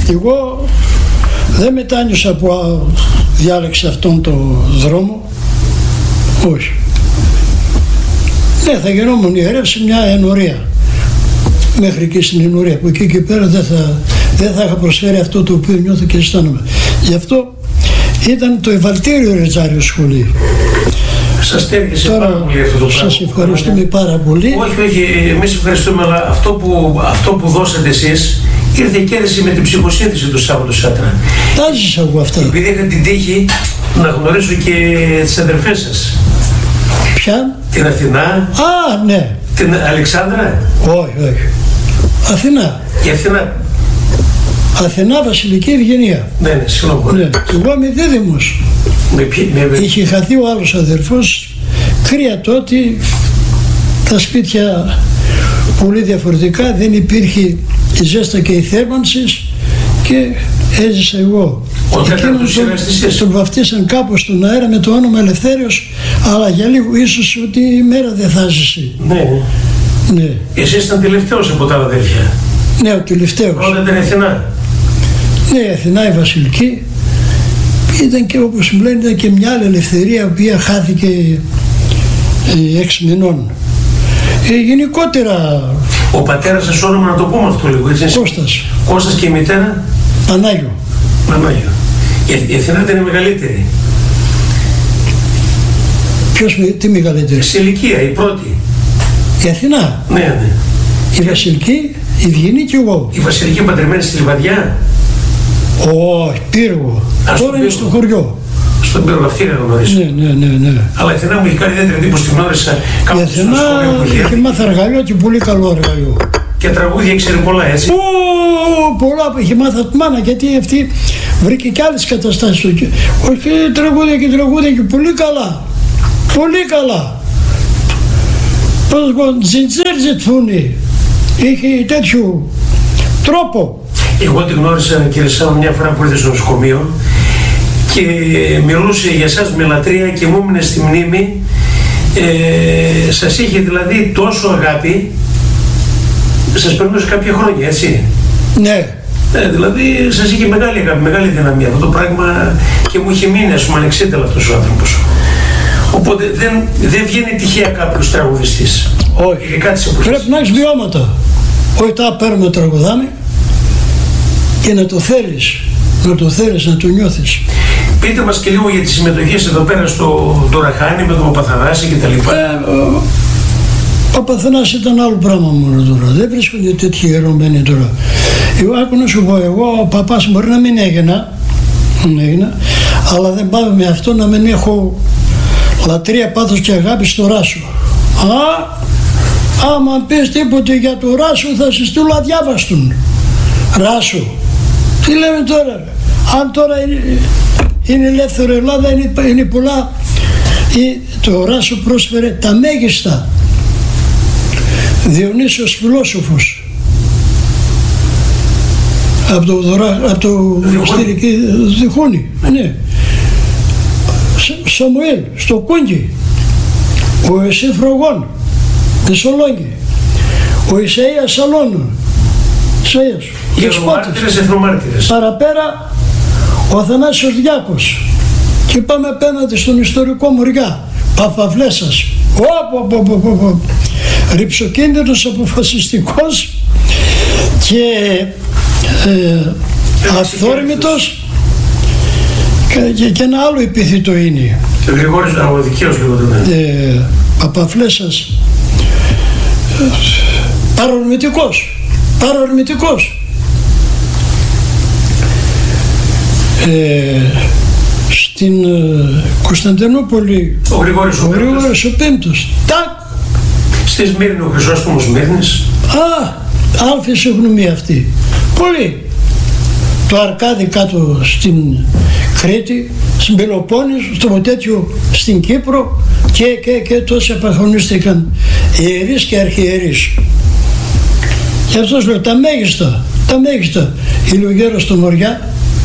Εγώ δεν μετάνιωσα που διάλεξα αυτόν τον δρόμο. Όχι. Ναι, θα γινόμουν ιερεύς σε μια ενορία. Μέχρι εκεί στην ενορία, που εκεί και πέρα δεν θα είχα προσφέρει αυτό το οποίο νιώθω και αισθάνομαι. Γι' αυτό ήταν το Ευαλτήριο Ρετζάριο σχολείο. Σας στέργησε πάρα πολύ αυτό το πράγμα. Σας ευχαριστούμε πάρα πολύ. Όχι, εμείς ευχαριστούμε, αλλά αυτό που δώσατε εσείς ήρθε και αίρεση με την ψυχοσύνθεση του Σάββατο Σάτρα. Τα ζήσα εγώ αυτά. Επειδή είχα την τύχη να γνωρίσω και τις αδερφές σας. Ποια? Την Αθηνά. Α, ναι. Την Αλεξάνδρα. Όχι. Αθηνά. Η Αθηνά. Αθηνά, Βασιλική Ευγενία. Ναι, συγγνώμη. Ναι. Εγώ είμαι δίδυμος. Είχε χαθεί ο άλλος αδερφός. Κρύα τότε τα σπίτια πολύ διαφορετικά, δεν υπήρχε η ζέστα και η θέρμανση και έζησα εγώ. Τον βαφτίσαν κάπου στον αέρα με το όνομα Ελευθέριος, αλλά για λίγο ίσως ότι η μέρα δεν θα ζήσει. Ναι. Εσύ ήσταν τελευταίος από τα αδέρφια. Ναι, ο τελευταίος. Όλα ήταν Αθηνά. Ναι, η Αθηνά η Βασιλική. Ήταν και, όπως μου λένε, ήταν και μια άλλη ελευθερία, η οποία χάθηκε 6 μηνών. Γενικότερα... Ο πατέρας σας όνομα, να το πούμε αυτό λίγο, έτσι. Κώστας και η μητέρα. Πανάγιο. Η Αθηνά ήταν η μεγαλύτερη. Τι μεγαλύτερη? Σε ηλικία, η πρώτη. Η Αθηνά. Ναι. Η Βασιλική, η Ευγενή και εγώ. Η Βασιλική παντρεμένη στη Λιβαδιά. Όχι, Πύργο. Τώρα είναι στο χωριό. Στον Πύργο, αυτή είναι γνωρίζει. Ναι. Αλλά η Αθηνά μου είχε κάνει ιδιαίτερη εντύπωση, τη γνώρισα κάπου στο σχολείο που είχε. Είχε μάθει αργαλείο και πολύ καλό αργαλείο. Και τραγούδια ήξερε πολλά, έτσι. Πολλά που είχε μάθει από τη μάνα, γιατί αυτή βρήκε και άλλες καταστάσεις. Όχι τραγούδια και πολύ καλά. Πολύ καλά. Πώς πω, τζιτζέρζετ φούνι. Είχε τέτοιου τρόπο. Εγώ την γνώρισα, κύριε Σάββα, μια φορά που ήρθε στο νοσοκομείο και μιλούσε για εσάς με λατρεία και μου έμεινε στη μνήμη. Σας είχε δηλαδή τόσο αγάπη, σας περνούσε κάποια χρόνια, έτσι. Ναι. Δηλαδή σας είχε μεγάλη αγάπη, μεγάλη δυναμία αυτό το πράγμα και μου είχε μείνει, ας πούμε, ανεξίτελα αυτός ο άνθρωπος. Οπότε δεν βγαίνει τυχαία κάποιος τραγουδιστής. Όχι. Πρέπει να έχεις βιώματα. Όχι τα παίρνουμε τραγουδάμε και να το θέλεις, να το νιώθεις. Πείτε μας και λίγο για τις συμμετοχές εδώ πέρα στο Ραχάνι με τον Παπαθανάση και τα λοιπά. Ο Παπαθανάση ήταν άλλο πράγμα μόνο τώρα. Δεν βρίσκονται τέτοιοι ιερωμένοι τώρα. Εγώ άκου να σου πω, εγώ ο παπάς μπορεί να μην έγινα, αλλά δεν πάμε με αυτό να μην έχω λατρεία, πάθος και αγάπη στο Ράσο. Άμα πεις τίποτε για το Ράσο θα σε στείλω αδιάβαστον. Ράσο. Τι λέμε τώρα. Αν τώρα είναι ελεύθερο Ελλάδα, είναι πολλά. Το Ράσο πρόσφερε τα μέγιστα. Διονύσιος φιλόσοφος. Από το Στηρική Διχούνη. Ναι. Σαμουέλ στο Κούγκι. Ο Εσύ Φρογών Μεσολόγγι. Ο Ισαΐας Σαλώνου. Ισαΐας. Δεσπότης. Παραπέρα ο Αθανάσιος Διάκος. Και πάμε απέναντι στον ιστορικό Μουριά. Παπαβλέσας. Ρυψοκίνδυνος, αποφασιστικός και αυθόρμητος και ένα άλλο επίθετο είναι. Γρηγόρης Αγωδικαίος λίγο το λένε. Παπαφλέσας. Παρορμητικός. Στην Κωνσταντινούπολη ο Γρηγόρης ο Πέμπτος. Στη Σμύρνη ο Χρυσόστομος Σμύρνης. Άλφης εγνωμή αυτή. Πολύ. Το Αρκάδι κάτω στην Κρήτη, στην Πελοπόννησο, στο τέτοιο στην Κύπρο και τόσοι απαγωνίστηκαν ιερείς και αρχιερείς. Και αυτός λέει τα μέγιστα. Ηλιογέρος στο Μοριά.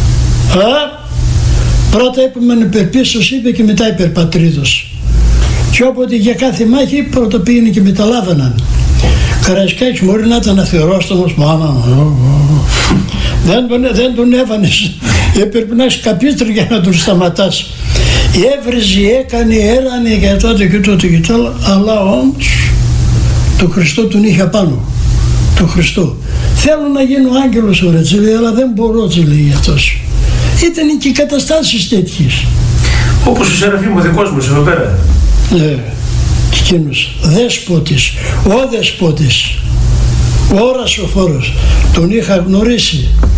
Πρώτα είπαμε υπερπίστος, είπε, και μετά υπερπατρίδος. Και όποτε για κάθε μάχη πρώτα πήγαινε και μεταλάβαιναν. Καραϊσκάκης μπορεί να ήταν αθεωρόστομος, δεν τον έβανες. Έπρεπε να έχεις καπίστρι για να τον σταματάς. Έβριζε, έκανε, έρανε για τότε και τότε και τώρα, αλλά όμως το Χριστό τον είχε απάνω. Το Χριστό. Θέλω να γίνω άγγελος, ωραία, λέει, αλλά δεν μπορώ, λέει αυτός. Ήταν και οι καταστάσεις τέτοιες. Όπως ο Σεραφείμ ο δικός μας εδώ πέρα. Ναι, και εκείνος, δέσποτης, ο δεσπότης, ο ώρας ο φόρος, τον είχα γνωρίσει.